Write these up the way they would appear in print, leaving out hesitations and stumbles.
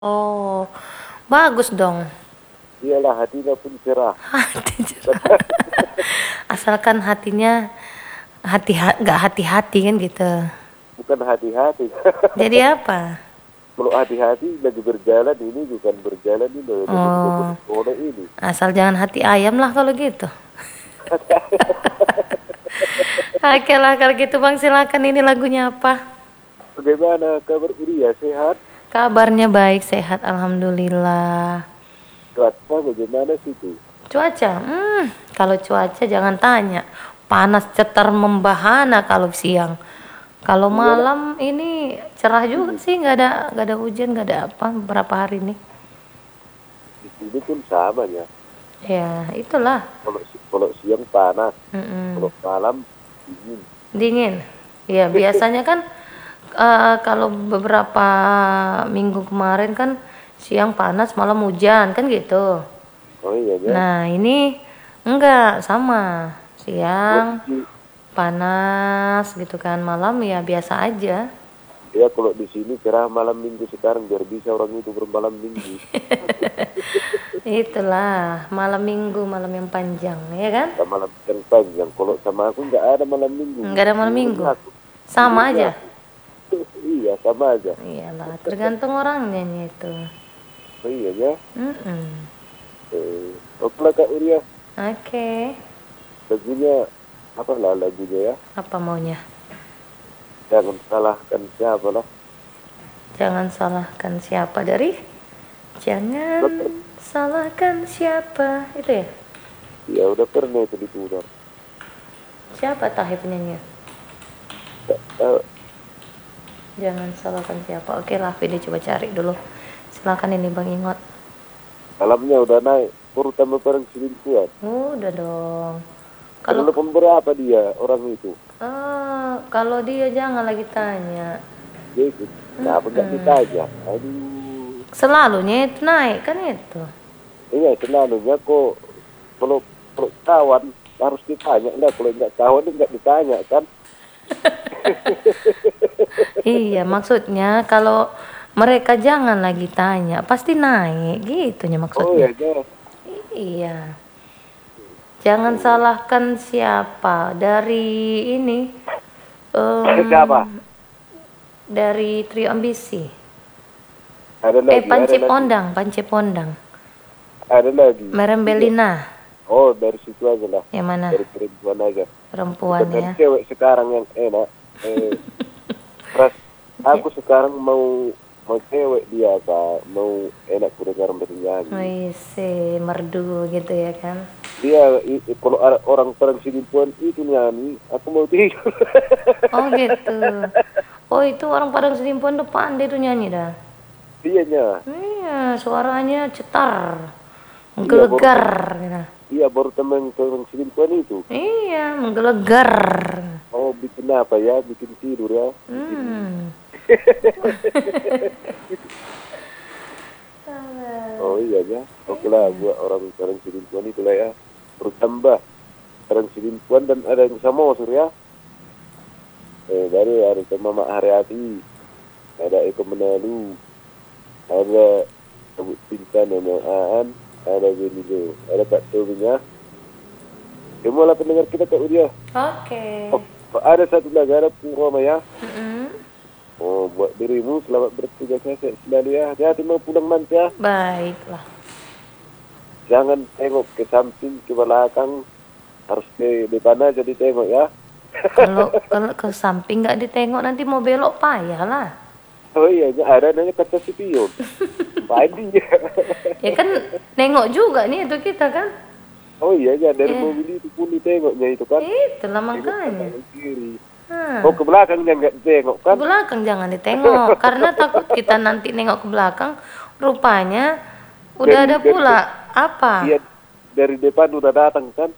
Oh, bagus dong. Iyalah hatinya pun cerah. Hati cerah. Asalkan hatinya nggak hati-hati kan gitu. Bukan hati-hati. Jadi apa? Kalau hati-hati lagi berjalan ini bukan berjalan ini lagi Oh, bodoh ini. asal jangan hati ayam lah kalau gitu. Oke lah kalau gitu Bang, silakan, ini lagunya apa? Bagaimana kabar Uria? Sehat? Kabarnya baik, sehat, alhamdulillah. Cuaca bagaimana situ? Cuaca, kalau cuaca jangan tanya. Panas cetar membahana kalau siang. Kalau Iyalah malam ini cerah juga ini sih, nggak ada hujan, nggak ada apa berapa hari ini. di sini pun sama ya. Ya, itulah. Kalau siang panas, Mm-mm. kalau malam dingin. Dingin. Ya, biasanya kan kalau beberapa minggu kemarin kan siang panas, malam hujan kan gitu. Oh iya ya. Nah, ini enggak sama. Kalau Siang di panas gitu kan, malam ya biasa aja. ya kalau di sini cerah malam minggu sekarang biar bisa orang itu bermalam minggu. Itulah malam minggu, malam yang panjang, ya kan? Sama malam yang panjang. Kalau sama aku nggak ada malam minggu. Enggak ada malam minggu. Tidurnya aku. Sama Tidurnya aja. aku. Iya sama aja. Iyalah, tergantung orangnya itu. Oh iya ya. Mm-mm. Oke lah Kak Uria. Oke. Lagunya apa lah lagunya ya? Apa maunya? Jangan salahkan siapa lah. Jangan salahkan siapa dari? Jangan Udah salahkan siapa. Itu ya? ya udah pernah itu diputar. Siapa tahu penyanyi? Eh, Jangan salahkan siapa. Oke lah, Vini coba cari dulu. Silakan ini Bang Ingot. Alamnya udah naik. Terutama bareng selingkuhan. Udah dong. Kalau Telepon berapa dia orang itu? kalau dia jangan lagi tanya. Dia ikut. Kenapa nggak ditanya? Aduh. Selalunya itu naik kan itu. Iya selalunya kok kalau kalau kawan harus ditanya. Enggak kalau nggak kawan nggak ditanya kan? Iya, maksudnya kalau mereka jangan lagi tanya, pasti naik gitunya Oh maksudnya. ya ya. Iya. Jangan salahkan siapa dari ini, Siapa? dari Trio Ambisi. Ada lagi, ada Panci lagi, Pondang, Panci Pondang. ada lagi. Tiga. Merembelina. Oh dari situ aja lah. Yang mana? Dari perempuan aja. Perempuan Bukan dari ya. cewek sekarang yang enak. Ras, aku sekarang mau mau cewek dia kak, mau enak dengar bernyanyi. Wih, merdu gitu ya kan. Dia kalau orang perempuan itu nyanyi, aku mau tidur. Oh gitu. Oh itu orang Padang Sidimpuan tuh pandai tuh nyanyi dah. Dianya, Iya, suaranya cetar, iya baru menggelegar gitu. iya baru teman perempuan itu. Iya, menggelegar. Oh bikin apa ya? Bikin tidur ya? Bikin. Hmm. Oh iya ya. Oke lah, buat orang perempuan itulah ya. Bertambah perempuan dan ada yang sama surya. Baru ada sama Mak Haryati, ada Eko Menalu, ada Abu Pinta Nono Aan, ada Benilo, ada Kak Tobinya. Semualah pendengar kita Kak Udia. Oke. Oh, ada satu lagi ada Puroma ya. Mm-mm. Oh, buat dirimu selamat bertugas ya, sehat selalu ya. Hati-hati mau pulang nanti ya. Baiklah. Jangan tengok ke samping, ke belakang, harus ke depan aja ditengok ya. Kalau ke samping nggak ditengok nanti mau belok payah lah. Oh iya, ada namanya kaca spion. Padi ya. Ya kan nengok juga nih itu kita kan. Oh iya, ya dari Ya, mobil itu pun ditengoknya itu kan. itulah Tengok ke makanya. kanan kiri. Nah, Oh ke belakangnya nggak ditengok ke kan? belakang jangan ditengok karena takut kita nanti nengok ke belakang rupanya udah Dari ada dari pula apa. iya dari depan udah datang kan?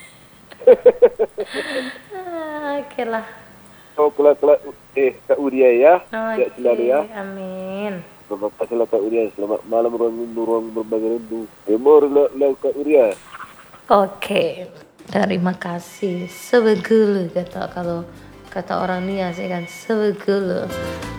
Oke lah. Oh kelak kelak Kak Udia ya, ya Oke, selalu ya. amin. Terima kasih lah Kak Udia. Selamat malam ruang berbagi rindu. Emor lah Kak Udia. Oke, terima kasih. Sebegulu kata kalau kata orang Nias ya kan sebegulu.